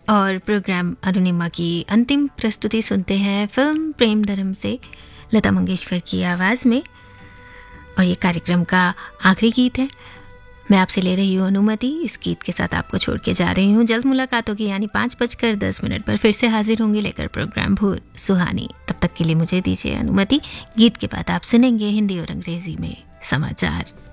और प्रोग्राम अरुणिमा की अंतिम प्रस्तुति सुनते हैं फिल्म प्रेम धर्म से लता मंगेशकर की आवाज़ में। और ये कार्यक्रम का आखिरी गीत है। मैं आपसे ले रही हूँ अनुमति। इस गीत के साथ आपको छोड़ के जा रही हूँ। जल्द मुलाकात होगी, यानी 5:10 पर फिर से हाजिर होंगी लेकर प्रोग्राम भूर सुहानी। तब तक के लिए मुझे दीजिए अनुमति। गीत के बाद आप सुनेंगे हिंदी और अंग्रेजी में समाचार।